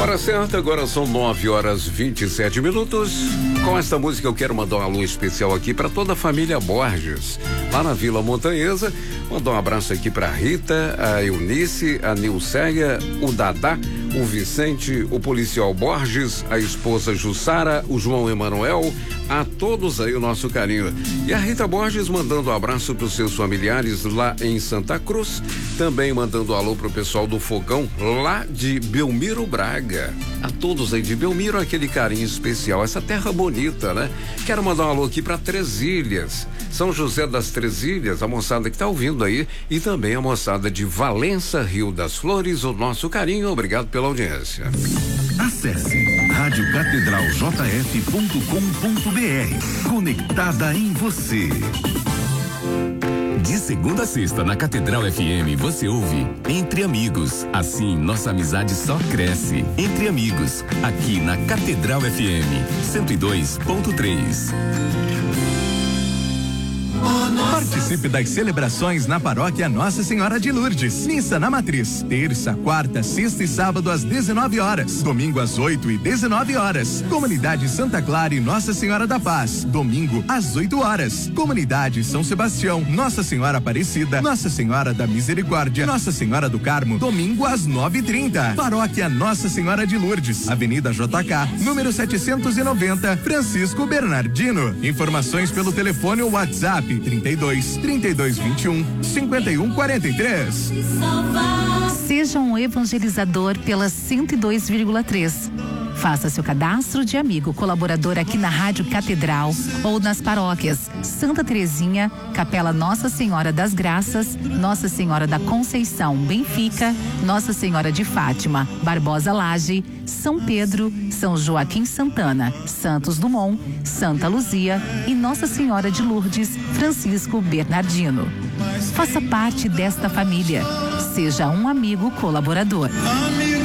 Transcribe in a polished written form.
Hora certa, agora são 9h27. Com esta música eu quero mandar um alô especial aqui para toda a família Borges, lá na Vila Montanhesa. Mandar um abraço aqui para Rita, a Eunice, a Nilceia, o Dadá, o Vicente, o policial Borges, a esposa Jussara, o João Emanuel, a todos aí o nosso carinho. E a Rita Borges mandando um abraço para os seus familiares lá em Santa Cruz, também mandando um alô pro pessoal do Fogão lá de Belmiro Braga. A todos aí de Belmiro, aquele carinho especial, essa terra bonita, né? Quero mandar um alô aqui para Três Ilhas, São José das Três Ilhas, a moçada que tá ouvindo aí, e também a moçada de Valença, Rio das Flores, o nosso carinho, obrigado pela audiência. Acesse radiocatedraljf.com.br, conectada em você. De segunda a sexta na Catedral FM você ouve Entre Amigos. Assim nossa amizade só cresce. Entre Amigos, aqui na Catedral FM 102.3. Participe das celebrações na paróquia Nossa Senhora de Lourdes. Missa na Matriz, terça, quarta, sexta e sábado às 19 horas. Domingo às 8 e 19 horas. Comunidade Santa Clara e Nossa Senhora da Paz. Domingo às 8 horas. Comunidade São Sebastião, Nossa Senhora Aparecida, Nossa Senhora da Misericórdia, Nossa Senhora do Carmo. Domingo às 9h30. Paróquia Nossa Senhora de Lourdes, Avenida JK, número 790, Francisco Bernardino. Informações pelo telefone ou WhatsApp 3221 5143. Seja um evangelizador pela 102,3. Faça seu cadastro de amigo colaborador aqui na Rádio Catedral ou nas paróquias Santa Terezinha, Capela Nossa Senhora das Graças, Nossa Senhora da Conceição, Benfica, Nossa Senhora de Fátima, Barbosa Laje, São Pedro, São Joaquim Santana, Santos Dumont, Santa Luzia e Nossa Senhora de Lourdes, Francisco Bernardino. Faça parte desta família. Seja um amigo colaborador. Amigo